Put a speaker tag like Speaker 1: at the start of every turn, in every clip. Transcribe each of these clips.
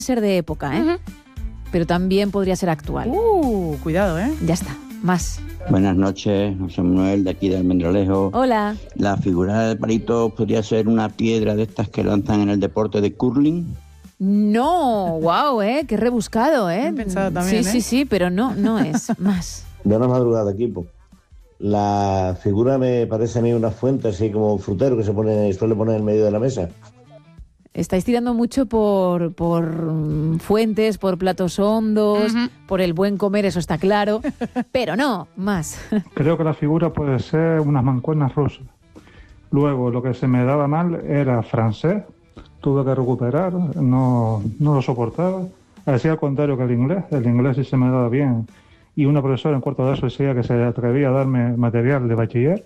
Speaker 1: ser de época, ¿eh? Pero también podría ser actual.
Speaker 2: Cuidado, ¿eh?
Speaker 1: Ya está, más.
Speaker 3: Buenas noches, José Manuel, de aquí de Almendralejo.
Speaker 1: Hola.
Speaker 3: La figura del palito podría ser una piedra de estas que lanzan en el deporte de curling.
Speaker 1: No, wow, qué rebuscado,
Speaker 2: Bien pensado también,
Speaker 1: Sí, pero no es más.
Speaker 4: Buena madrugada, equipo. La figura me parece a mí una fuente, así como un frutero que suele poner en medio de la mesa.
Speaker 1: Estáis tirando mucho por fuentes, por platos hondos, por el buen comer, eso está claro, pero no, más.
Speaker 5: Creo que la figura puede ser unas mancuernas rusas. Luego, lo que se me daba mal era francés, tuve que recuperar, no lo soportaba. Hacía al contrario que el inglés sí se me daba bien. Y una profesora en cuarto de eso decía que se atrevía a darme material de bachiller.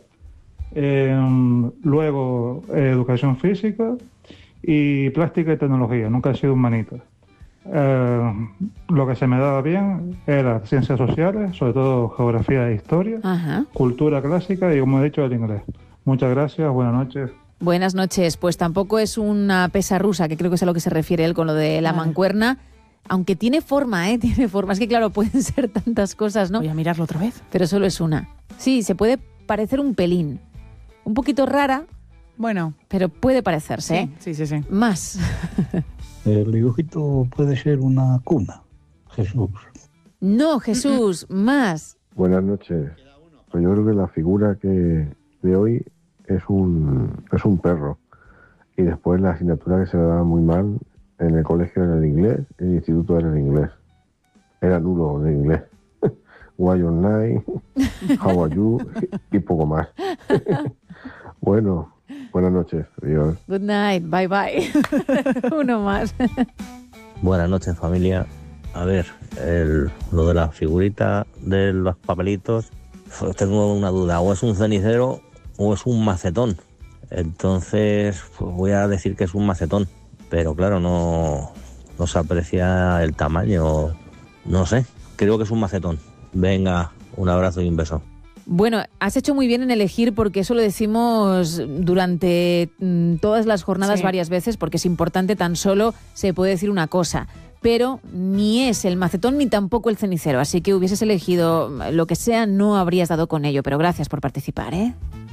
Speaker 5: Luego, educación física y plástica y tecnología. Nunca he sido un manita. Lo que se me daba bien era ciencias sociales, sobre todo geografía e historia, cultura clásica y, como he dicho, el inglés. Muchas gracias, buenas noches.
Speaker 1: Buenas noches. Pues tampoco es una pesa rusa, que creo que es a lo que se refiere él con lo de la mancuerna. Aunque tiene forma, tiene forma. Es que claro, pueden ser tantas cosas, ¿no?
Speaker 2: Voy a mirarlo otra vez.
Speaker 1: Pero solo es una. Sí, se puede parecer un pelín. Un poquito rara.
Speaker 2: Bueno.
Speaker 1: Pero puede parecerse,
Speaker 2: Sí.
Speaker 1: Más.
Speaker 6: El dibujito puede ser una cuna. Jesús.
Speaker 1: No, Jesús, más.
Speaker 7: Buenas noches. Pues yo creo que la figura de hoy es un perro. Y después la asignatura que se le daba muy mal en el colegio era el inglés, en el instituto era el inglés. Era nulo el inglés. Why your night, how are you y poco más. Bueno, buenas noches. Adiós.
Speaker 1: Good night, bye bye. Uno más.
Speaker 8: Buenas noches, familia. A ver, lo de la figurita de los papelitos, tengo una duda. O es un cenicero o es un macetón. Entonces, pues voy a decir que es un macetón. Pero claro, no se aprecia el tamaño. No sé, creo que es un macetón. Venga, un abrazo y un beso.
Speaker 1: Bueno, has hecho muy bien en elegir, porque eso lo decimos durante todas las jornadas varias veces, porque es importante. Tan solo se puede decir una cosa, pero ni es el macetón ni tampoco el cenicero, así que hubieses elegido lo que sea, no habrías dado con ello. Pero gracias por participar,